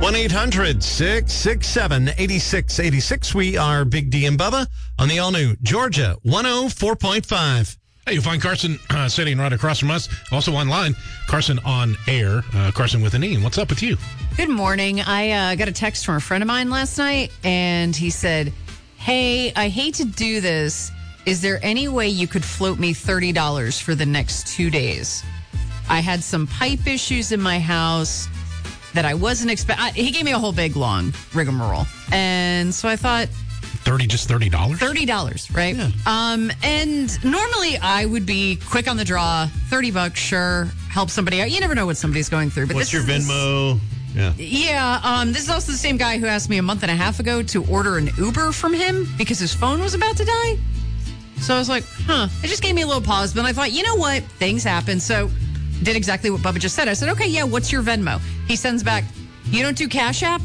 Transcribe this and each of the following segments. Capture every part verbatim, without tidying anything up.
one eight hundred six six seven eight six eight six. We are Big D and Bubba on the all-new Georgia one oh four point five. Hey, you'll find Carson uh, sitting right across from us. Also online, Carson on air. Uh, Carson with an E. What's up with you? Good morning. I uh, got a text from a friend of mine last night, and he said, hey, I hate to do this. Is there any way you could float me thirty dollars for the next two days? I had some pipe issues in my house that I wasn't expecting. He gave me a whole big, long rigmarole. And so I thought, thirty, just thirty dollars? thirty dollars, right? Yeah. Um, and normally I would be quick on the draw, thirty bucks, sure, help somebody out. You never know what somebody's going through. But What's this your is Venmo? This, yeah. Yeah. Um, this is also the same guy who asked me a month and a half ago to order an Uber from him because his phone was about to die. So I was like, huh. It just gave me a little pause. But I thought, you know what? Things happen. So did exactly what Bubba just said. I said, okay, yeah, what's your Venmo? He sends back, you don't do Cash App?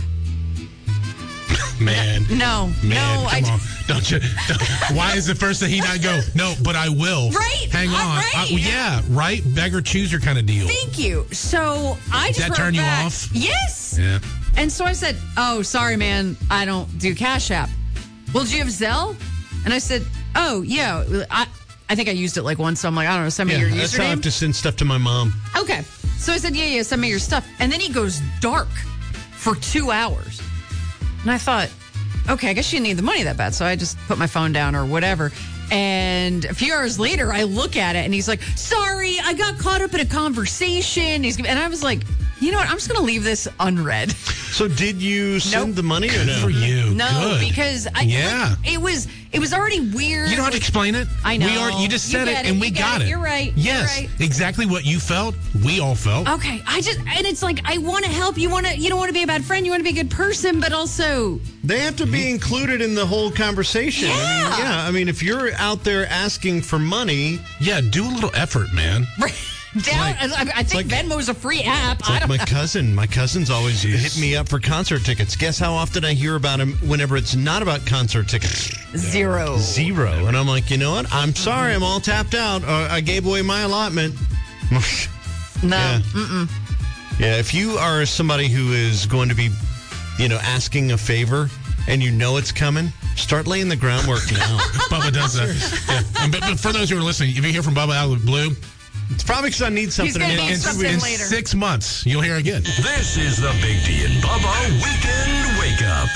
Man. No. Man, no. come I on. Don't you? Don't, why is the first thing he not go? No, but I will. Right. Hang on. Uh, right. Uh, yeah, right? Beggar chooser kind of deal. Thank you. So I just Did that wrote turn you back, off? Yes. Yeah. And so I said, oh, sorry, man. I don't do Cash App. Well, do you have Zelle? And I said, oh, yeah. I, I think I used it like once. So I'm like, I don't know, send me Yeah, your that's how I have username. to send stuff to my mom. Okay. So I said, yeah, yeah, send me your stuff. And then he goes dark for two hours. And I thought, okay, I guess you need the money that bad. So I just put my phone down or whatever. And a few hours later, I look at it and he's like, sorry, I got caught up in a conversation. He's And I was like, you know what? I'm just going to leave this unread. So did you send Nope. the money or Good no? for you. No, Good. because I, Yeah. like, it was it was already weird. You don't have to explain it. I know. We are. You just You said get it, it, and we you get got it. it. You're right. You're Yes, right. exactly what you felt. We all felt. Okay, I just and it's like I want to help. You want to. You don't want to be a bad friend. You want to be a good person, but also They have to be included in the whole conversation. I mean, Yeah. yeah. I mean, if you're out there asking for money, Yeah, do a little effort, man. down. like- I, I think like- Venmo's a free app. it's I like don't. my cousin. My cousin's always hit me up for concert tickets. Guess how often I hear about him whenever it's not about concert tickets? Zero. Zero. And I'm like, you know what? I'm sorry. I'm all tapped out. Uh, I gave away my allotment. No. Yeah. Mm-mm. Yeah, if you are somebody who is going to be, you know, asking a favor and you know it's coming, start laying the groundwork now. Bubba does that. Yeah. And, but, but for those who are listening, if you hear from Bubba out of the blue, It's probably because I need something gonna in, need in, something in in later. six months, you'll hear again. This is the Big D and Bubba Weekend Wake Up.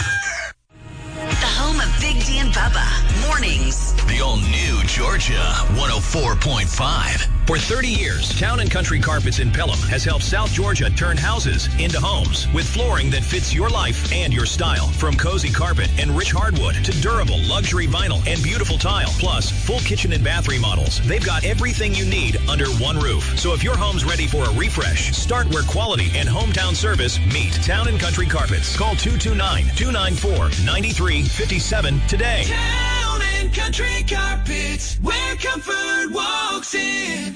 The home of Big D and Bubba. Mornings. The all-new Georgia one oh four point five. For thirty years, Town and Country Carpets in Pelham has helped South Georgia turn houses into homes with flooring that fits your life and your style. From cozy carpet and rich hardwood to durable luxury vinyl and beautiful tile, plus full kitchen and bath remodels. They've got everything you need under one roof. So if your home's ready for a refresh, start where quality and hometown service meet. Town and Country Carpets. Call two two nine, two nine four, nine three five seven today. Town and Country Carpets, where comfort walks in.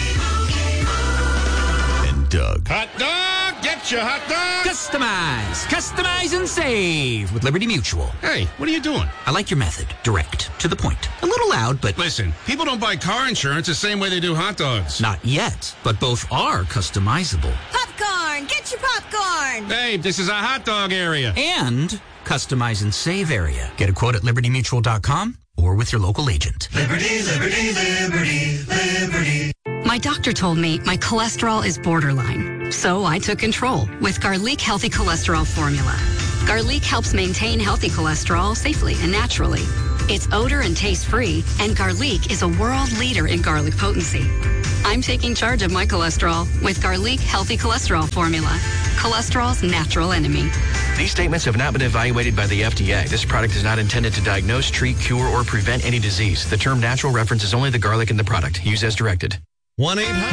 and Doug. Hot dog, get your hot dog. Customize, customize and save with Liberty Mutual. Hey, what are you doing? I like your method. Direct, to the point. A little loud, but Listen, people don't buy car insurance the same way they do hot dogs. not yet. But both are customizable. Popcorn. Get your popcorn. Hey, this is a hot dog area. And customize and save area. Get a quote at liberty mutual dot com or with your local agent. Liberty, liberty, liberty, liberty. My doctor told me my cholesterol is borderline, so I took control with Garlic Healthy Cholesterol Formula. Garlic helps maintain healthy cholesterol safely and naturally. It's odor and taste-free, and Garlic is a world leader in garlic potency. I'm taking charge of my cholesterol with Garlic Healthy Cholesterol Formula, cholesterol's natural enemy. These statements have not been evaluated by the F D A. This product is not intended to diagnose, treat, cure, or prevent any disease. The term natural references only the garlic in the product. Use as directed. one eight hundred